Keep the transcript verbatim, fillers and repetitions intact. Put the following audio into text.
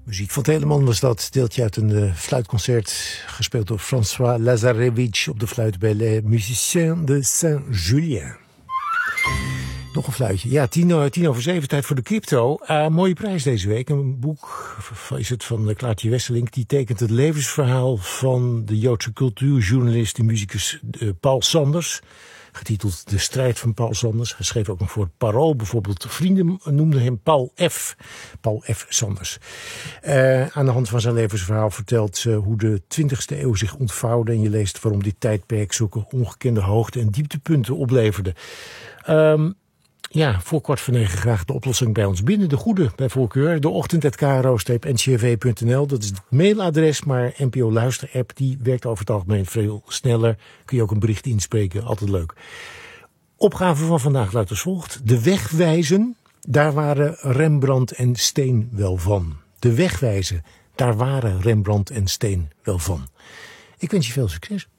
Muziek van Telemann was dat, deeltje uit een uh, fluitconcert gespeeld door François Lazarevich op de fluit bij Les Musiciens de Saint-Julien. Nog een fluitje. Ja, tien, tien over zeven, tijd voor de crypto. Uh, mooie prijs deze week. Een boek is het van uh, Klaartje Wesselink. Die tekent het levensverhaal van de Joodse cultuurjournalist en muzikus uh, Paul Sanders. Getiteld De strijd van Paul Sanders. Hij schreef ook nog voor het Parool bijvoorbeeld. Vrienden noemden hem Paul F. Paul F. Sanders. Uh, aan de hand van zijn levensverhaal vertelt ze hoe de twintigste eeuw zich ontvouwde. En je leest waarom dit tijdperk zulke ongekende hoogte- en dieptepunten opleverde. Um, Ja, voor kwart voor negen graag de oplossing bij ons binnen. De goede bij voorkeur. De ochtend at k r o n c r v punt n l. Dat is het mailadres, maar N P O Luister app die werkt over het algemeen veel sneller. Kun je ook een bericht inspreken, altijd leuk. Opgave van vandaag luidt als volgt. De weg wijzen, daar waren Rembrandt en Steen wel van. De weg wijzen, daar waren Rembrandt en Steen wel van. Ik wens je veel succes.